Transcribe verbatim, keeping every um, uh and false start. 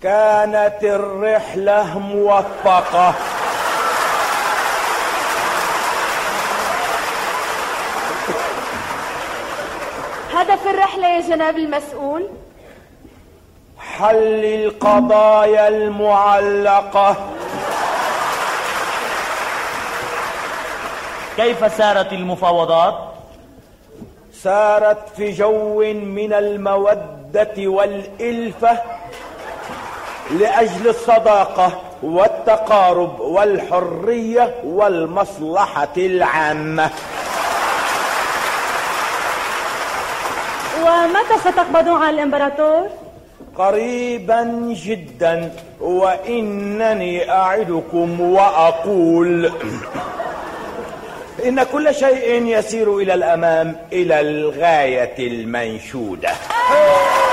كانت الرحلة موفقة. هدف الرحلة يا جناب المسؤول؟ حل القضايا المعلقة. كيف سارت المفاوضات؟ سارت في جو من المودة والإلفة لأجل الصداقة والتقارب والحرية والمصلحة العامة. ومتى ستقبضون على الإمبراطور؟ قريبا جدا، وإنني أعدكم وأقول إن كل شيء يسير إلى الأمام إلى الغاية المنشودة.